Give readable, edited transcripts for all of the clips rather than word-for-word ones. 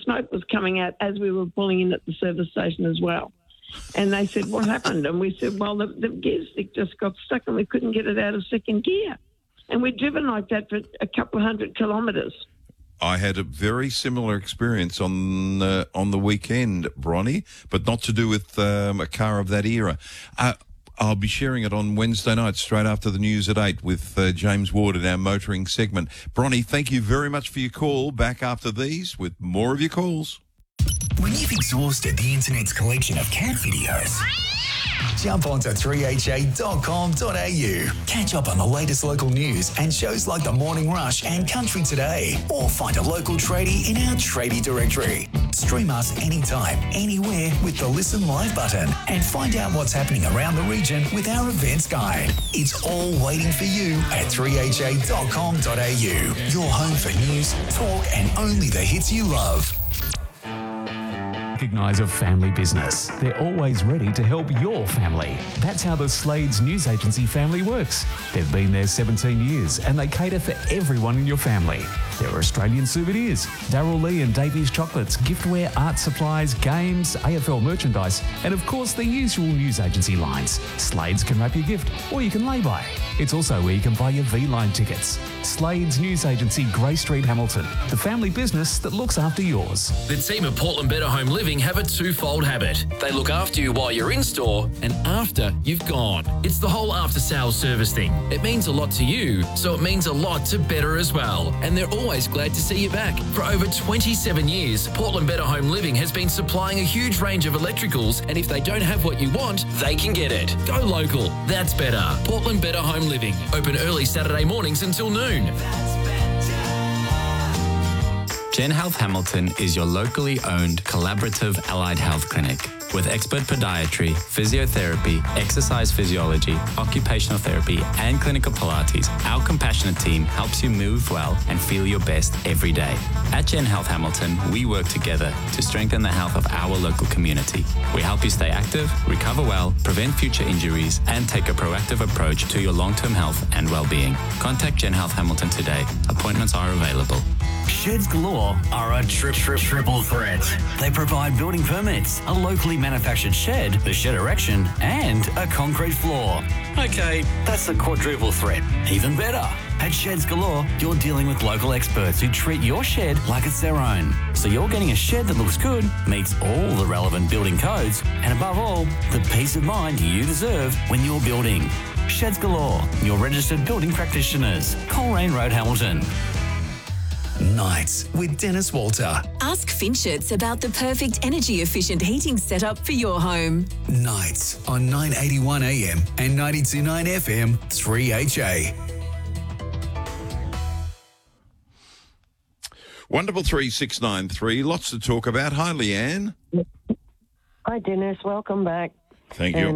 smoke was coming out as we were pulling in at the service station as well. And they said, what happened? And we said, well, the gear stick just got stuck and we couldn't get it out of second gear. And we'd driven like that for a couple of 100 kilometres. I had a very similar experience on the weekend, Bronnie, but not to do with a car of that era. I'll be sharing it on Wednesday night, straight after the news at 8 with James Ward in our motoring segment. Bronnie, thank you very much for your call. Back after these with more of your calls. When you've exhausted the internet's collection of cat videos, jump onto 3ha.com.au. Catch up on the latest local news and shows like The Morning Rush and Country Today. Or find a local tradie in our tradie directory. Stream us anytime, anywhere with the Listen Live button and find out what's happening around the region with our events guide. It's all waiting for you at 3ha.com.au. Your home for news, talk and only the hits you love. Recognise a family business. They're always ready to help your family. That's how the Slades News Agency family works. They've been there 17 years and they cater for everyone in your family. There are Australian souvenirs, Darryl Lee and Davies chocolates, giftware, art supplies, games, AFL merchandise, and of course the usual news agency lines. Slades can wrap your gift or you can lay by. It's also where you can buy your V-Line tickets. Slades News Agency, Grey Street, Hamilton. The family business that looks after yours. The team at Portland Better Home Living have a twofold habit. They look after you while you're in store and after you've gone. It's the whole after-sales service thing. It means a lot to you, so it means a lot to Better as well. And they're always glad to see you back. For over 27 years, Portland Better Home Living has been supplying a huge range of electricals, and if they don't have what you want, they can get it. Go local. That's better. Portland Better Home Living. Open early Saturday mornings until noon. Gen Health Hamilton is your locally owned collaborative allied health clinic. With expert podiatry, physiotherapy, exercise physiology, occupational therapy, and clinical Pilates, our compassionate team helps you move well and feel your best every day. At Gen Health Hamilton, we work together to strengthen the health of our local community. We help you stay active, recover well, prevent future injuries, and take a proactive approach to your long-term health and well-being. Contact Gen Health Hamilton today. Appointments are available. Sheds Galore are a triple threat. They provide building permits, a locally manufactured shed, the shed erection, and a concrete floor. Okay, that's a quadruple threat. Even better. At Sheds Galore, you're dealing with local experts who treat your shed like it's their own. So you're getting a shed that looks good, meets all the relevant building codes, and above all, the peace of mind you deserve when you're building. Sheds Galore, your registered building practitioners. Coleraine Road, Hamilton. Nights with Dennis Walter. Ask Finchets about the perfect energy-efficient heating setup for your home. Nights on 981 AM and 92.9 FM 3HA. 133 lots to talk about. Hi, Leanne. Hi, Dennis. Welcome back. Thank you.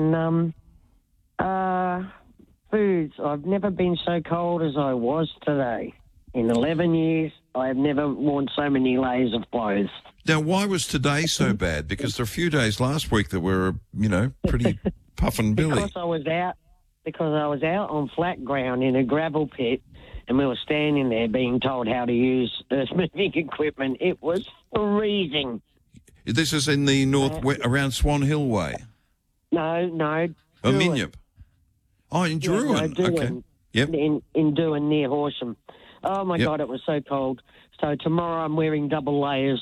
And foods. I've never been so cold as I was today. In 11 years, I have never worn so many layers of clothes. Now, why was today so bad? Because there were a few days last week that were, pretty puffin' billy. Because I was out on flat ground in a gravel pit, and we were standing there being told how to use earth-moving equipment. It was freezing. This is in the around Swan Hill Way? No. Oh, Minyip. Oh, in Druin. Druin. Okay. Yep. In Druin near Horsham. Oh, my God, it was so cold. So tomorrow I'm wearing double layers.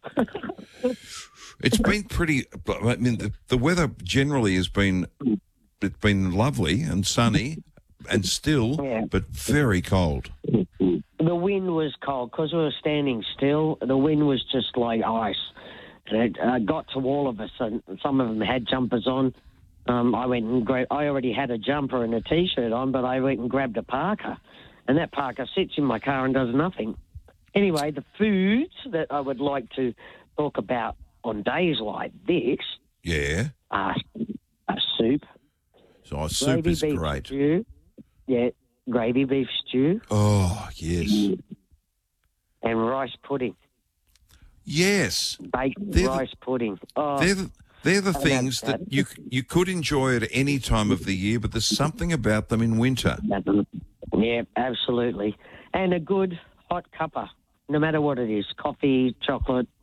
It's been pretty... I mean, the weather generally has been... It's been lovely and sunny and still, but very cold. The wind was cold because we were standing still. The wind was just like ice. And it got to all of us, and some of them had jumpers on. I already had a jumper and a T-shirt on, but I went and grabbed a parka. And that parka sits in my car and does nothing. Anyway, the foods that I would like to talk about on days like this are soup. So soup is great. Stew. Yeah, gravy beef stew. Oh, yes. And rice pudding. Yes. Baked rice pudding. Oh, they're the things that you could enjoy at any time of the year, but there's something about them in winter. Yeah, absolutely. And a good hot cuppa, no matter what it is, coffee, chocolate,